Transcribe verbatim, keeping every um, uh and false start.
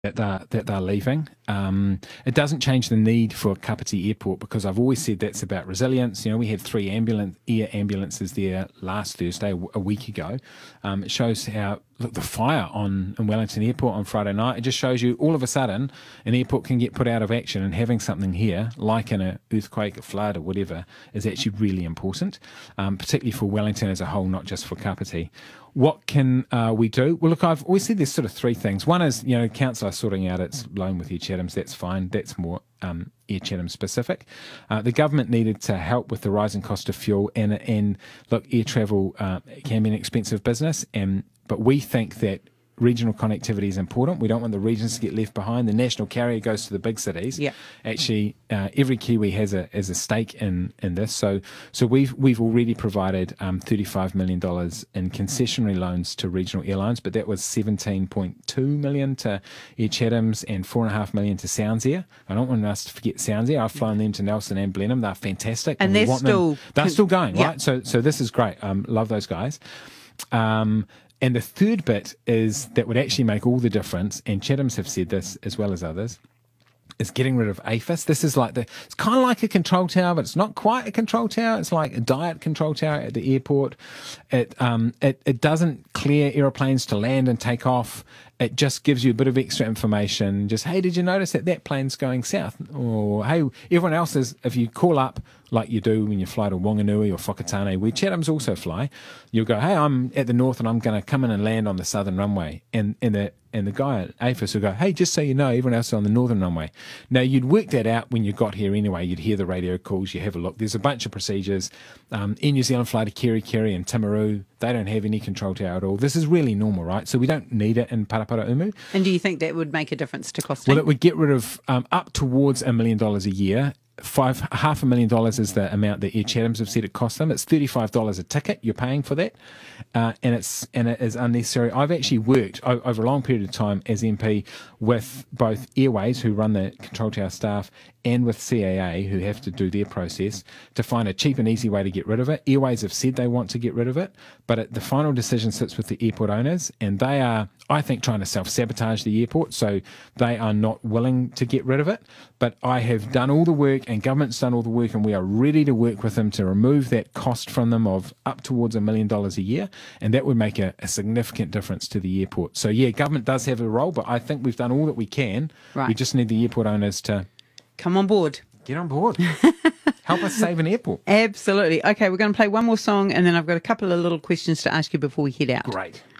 that they're, that they're leaving. Um, it doesn't change the need for Kapiti Airport, because I've always said that's about resilience. You know, we had three ambulance air ambulances there last Thursday, a week ago. Um, it shows how, look, the fire on in Wellington Airport on Friday night, it just shows you all of a sudden an airport can get put out of action, and having something here, like in an earthquake, a flood or whatever, is actually really important, um, particularly for Wellington as a whole, not just for Kapiti. What can uh, we do? Well, look, I've always said there's sort of three things. One is, you know, council are sorting out its loan with Air Chathams. That's fine. That's more um, Air Chatham specific. Uh, the government needed to help with the rising cost of fuel, and and look, air travel uh, can be an expensive business, and but we think that regional connectivity is important. We don't want the regions to get left behind. The national carrier goes to the big cities. Yeah. Actually, uh, every Kiwi has a has a stake in, in this. So so we've we've already provided um, thirty-five million dollars in concessionary loans to regional airlines, but that was seventeen point two million dollars to Air Chathams and four point five million dollars to Sounds Air. I don't want us to forget Sounds Air. I've flown them to Nelson and Blenheim. They're fantastic. And, and they're still... Them, they're still going, yeah. right? So so this is great. Um, love those guys. Um, And the third bit is that would actually make all the difference, and Chathams have said this as well as others, is getting rid of A F I S. This is like the, it's kind of like a control tower, but it's not quite a control tower. It's like a diet control tower at the airport. It, um, it, it doesn't clear aeroplanes to land and take off. It just gives you a bit of extra information. Just, hey, did you notice that that plane's going south? Or, hey, everyone else is, if you call up like you do when you fly to Wanganui or Whakatane, where Chathams also fly, you'll go, hey, I'm at the north and I'm going to come in and land on the southern runway. And, and the and the guy at A F I S will go, hey, just so you know, everyone else is on the northern runway. Now, you'd work that out when you got here anyway. You'd hear the radio calls, you have a look. There's a bunch of procedures. Um, Air New Zealand fly to Kerikeri and Timaru. They don't have any control tower at all. This is really normal, right? So we don't need it in Paraparaumu. And do you think that would make a difference to costing? Well, it would get rid of um, up towards a million dollars a year. Five half a million dollars is the amount that Air Chathams have said it costs them. It's thirty-five dollars a ticket you're paying for that, uh, and it's and it is unnecessary. I've actually worked o- over a long period of time as M P with both Airways, who run the control tower staff, and with C A A, who have to do their process, to find a cheap and easy way to get rid of it. Airways have said they want to get rid of it, but it, the final decision sits with the airport owners, and they are, I think, trying to self-sabotage the airport, so they are not willing to get rid of it. But I have done all the work, and government's done all the work, and we are ready to work with them to remove that cost from them of up towards a million dollars a year, and that would make a, a significant difference to the airport. So, yeah, government does have a role, but I think we've done all that we can. Right. We just need the airport owners to... Come on board. Get on board. Help us save an airport. Absolutely. Okay, we're going to play one more song, and then I've got a couple of little questions to ask you before we head out. Great.